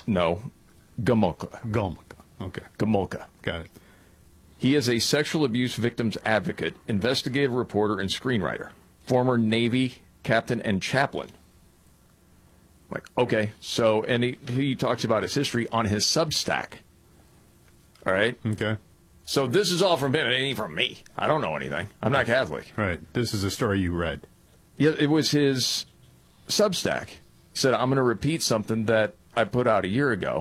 No, Gomulka. Gomulka. Okay. Gomulka. Got it. He is a sexual abuse victims advocate, investigative reporter, and screenwriter. Former Navy captain and chaplain. Like, okay, so, and he talks about his history on his Substack. All right? Okay. So this is all from him. It ain't from me. I don't know anything. I'm not Catholic. Right. This is a story you read. Yeah, it was his Substack. He said, I'm going to repeat something that I put out a year ago.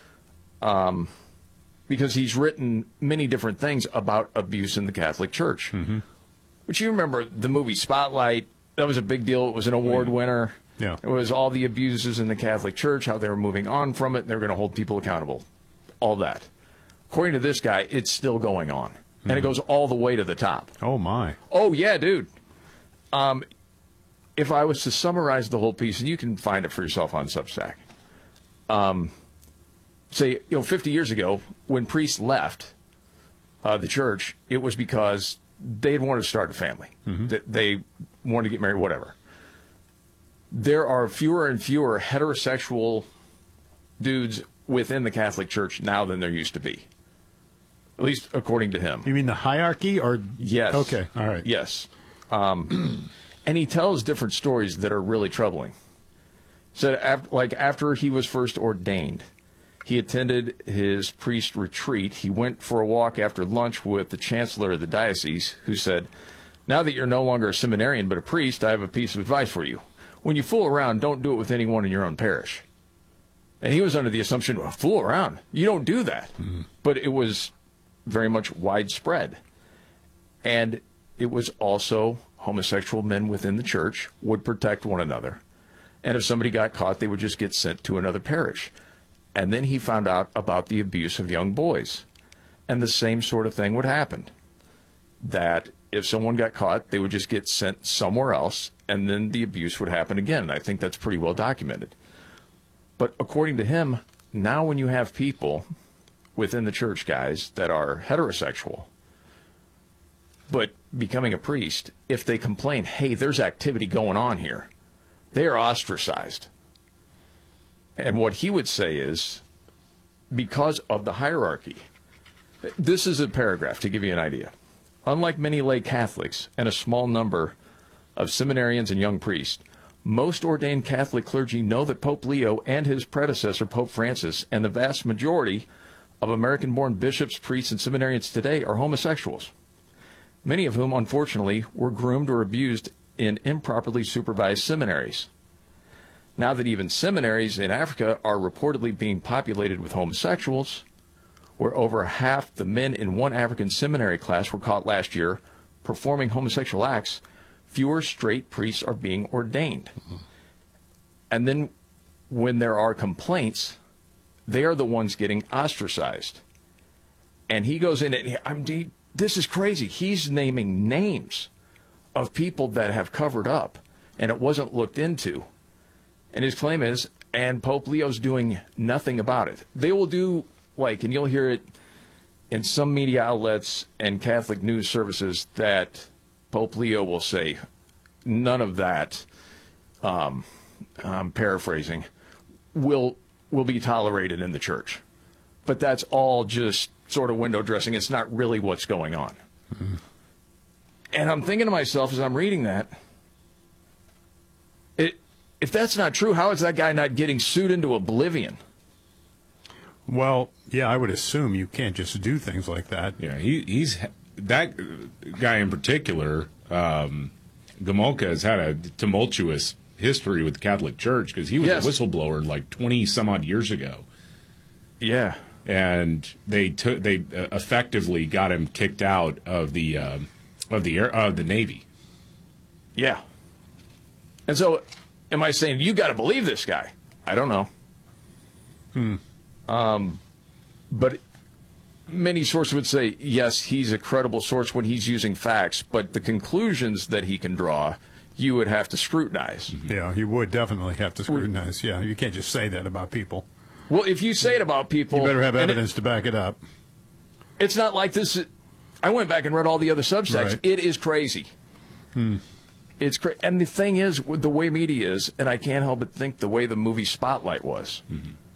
Because he's written many different things about abuse in the Catholic Church. Mm-hmm. But you remember the movie Spotlight. That was a big deal. It was an award winner. Yeah. It was all the abuses in the Catholic Church, how they were moving on from it, and they were going to hold people accountable. All that. According to this guy, it's still going on. And it goes all the way to the top. Oh, my. Oh, yeah, dude. If I was to summarize the whole piece, and you can find it for yourself on Substack, say, 50 years ago, when priests left the church, it was because they wanted to start a family. Mm-hmm. They wanted to get married, whatever. There are fewer and fewer heterosexual dudes within the Catholic Church now than there used to be. At least according to him. You mean the hierarchy or? Yes. Okay. All right. Yes. And he tells different stories that are really troubling. So after he was first ordained, he attended his priest retreat. He went for a walk after lunch with the chancellor of the diocese, who said, "Now that you're no longer a seminarian but a priest, I have a piece of advice for you. When you fool around, don't do it with anyone in your own parish." And he was under the assumption, well, fool around? You don't do that. Mm-hmm. But it was very much widespread. And it was also homosexual men within the church would protect one another. And if somebody got caught, they would just get sent to another parish. And then he found out about the abuse of young boys. And the same sort of thing would happen. That if someone got caught, they would just get sent somewhere else, and then the abuse would happen again. And I think that's pretty well documented. But according to him, now when you have people within the church, guys, that are heterosexual, but becoming a priest, if they complain, hey, there's activity going on here, they are ostracized. And what he would say is, because of the hierarchy, this is a paragraph to give you an idea. Unlike many lay Catholics and a small number of seminarians and young priests, most ordained Catholic clergy know that Pope Leo and his predecessor, Pope Francis, and the vast majority of American-born bishops, priests, and seminarians today are homosexuals, many of whom, unfortunately, were groomed or abused in improperly supervised seminaries. Now that even seminaries in Africa are reportedly being populated with homosexuals, where over half the men in one African seminary class were caught last year performing homosexual acts, fewer straight priests are being ordained. Mm-hmm. And then when there are complaints, they are the ones getting ostracized. And he goes in and this is crazy. He's naming names of people that have covered up and it wasn't looked into. And his claim is, and Pope Leo's doing nothing about it. They will do, and you'll hear it in some media outlets and Catholic news services, that Pope Leo will say, none of that, I'm paraphrasing, will be tolerated in the church. But that's all just sort of window dressing. It's not really what's going on. Mm-hmm. And I'm thinking to myself as I'm reading that, if that's not true, how is that guy not getting sued into oblivion? Well, yeah, I would assume you can't just do things like that. Yeah, he's that guy in particular. Gomulka has had a tumultuous history with the Catholic Church because he was a whistleblower like 20 some odd years ago. Yeah, and they effectively got him kicked out of the Navy. Yeah, and so. Am I saying you got to believe this guy? I don't know. But many sources would say, yes, he's a credible source when he's using facts, but the conclusions that he can draw, you would have to scrutinize. Yeah, you would definitely have to scrutinize. Yeah, you can't just say that about people. Well, if you say it about people... You better have evidence to back it up. It's not like this... I went back and read all the other subsects. Right. It is crazy. It's crazy. And the thing is, with the way media is, and I can't help but think the way the movie Spotlight was. Mm-hmm.